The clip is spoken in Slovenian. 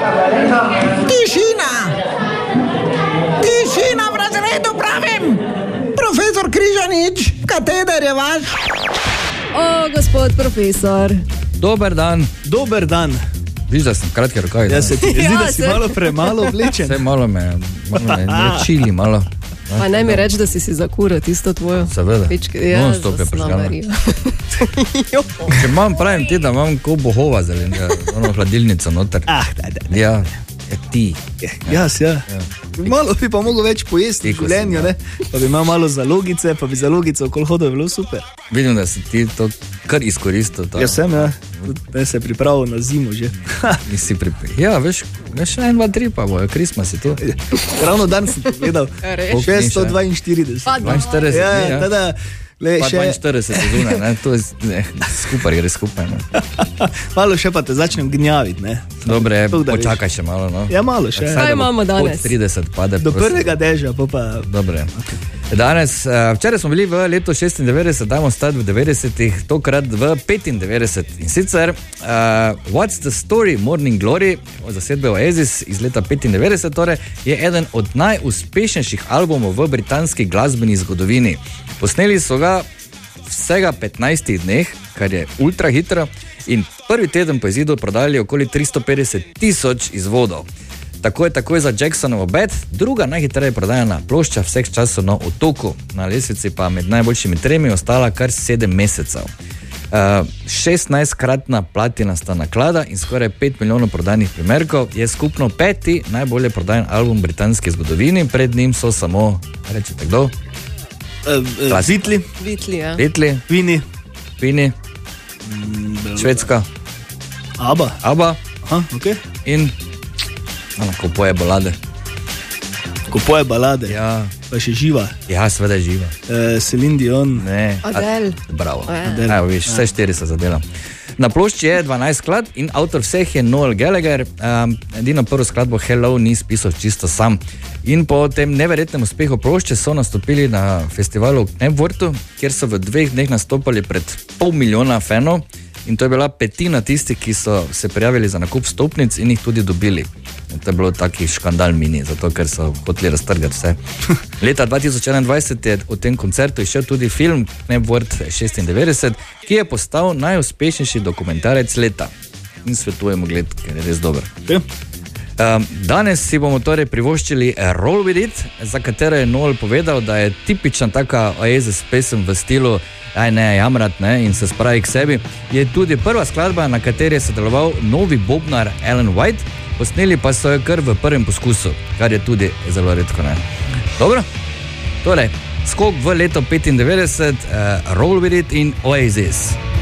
Tišina! Tišina v razredu, pravim! Profesor Križanič, kateder je vaš? O, gospod profesor. Dober dan. Dober dan. Viš, da sem kratke rokavi. Ja, se ti zdi, da si malo premalo oblečen. Vse malo me čili, malo. Pa ne mi reči, da si zakuril tisto tvojo. Seveda. Ja, Non-stop je prižgano. Če imam, pravim ti, da imam ko bohova zelenega, ono hladilnico noter. Ja, ti. Ja. Malo bi pa mogel več pojesti v življenju, ne? Pa bi imel malo zalogice, pa bi zalogice okoli hodil, bilo super. Vidim, da si ti to kar izkoristil. Ja, sem, ja. Ne se pripravil na zimo že. Nisi pripravil. Ja, veš, 1, 2, 3 pa bojo, Christmas je tu. Ravno dan sem pogledal. 642. 42, ja. Tada, pa 42 sezone, ne, to je skupaj, gre skupaj. Ne. Malo še pa te začnem gnjaviti, ne. Dobre, počakaj še malo, no. Ja, malo še. Kaj imamo danes? Od 30 pade. Do prvega dežja, pa. Dobre. Danes, včeraj smo bili v letu 96, dajmo stati v 90-ih, tokrat v 95. In sicer What's the Story, Morning Glory, zasedbe Oasis iz leta 95, torej je eden od najuspešnejših albumov v britanski glasbeni zgodovini. Posneli so ga vsega 15 dneh, kar je ultra hitro, in prvi teden po izidu prodali okoli 350,000 izvodov. Takoj za Jacksonovo Bad, druga najhitreje prodajana plošča vseh časov na otoku. Na lestvici pa med najboljšimi 3 ostala kar 7 mesecev. 16-kratna platinasta naklada in skoraj 5 milijonov prodanih primerkov je skupno 5. najbolje prodajen album v britanski zgodovini. Pred njim so samo, rečete kdo? Vitli, ja. Vini. Švedska. Abba. Aha, okej. In kupoje balade. Ja. Pa še živa. Ja, seveda je živa. Celine Dion. Ne. Adele. Bravo. Evo, viš, vse 4 so zadela. Na plošči je 12 skladb in avtor vseh je Noel Gallagher. Edino prvo skladbo Hello ni spisal čisto sam. In po tem neverjetnem uspehu plošče so nastopili na festivalu v Knebworthu, kjer so v 2 dneh nastopali pred 500,000 fanov. In to je bila 1/5 tistih, ki so se prijavili za nakup stopnic in jih tudi dobili. In to je bilo taki škandal mini, zato ker so hoteli raztrgati vse. Leta 2021 je v tem koncertu išel tudi film Knebworth 96, ki je postal najuspešnejši dokumentarec leta. In svetujemo gled, ker je res dober. Danes si bomo torej privoščili Roll With It, za katero je Noel povedal, da je tipična taka Oasis pesem v stilu aj ne jamrat, ne, in se spravi k sebi. Je tudi prva skladba, na kateri je sodeloval novi bobnar Alan White, posneli pa so jo kar v prvem poskusu, kar je tudi zelo redko, ne. Dobro? Torej, skok v leto 95, Roll With It in Oasis.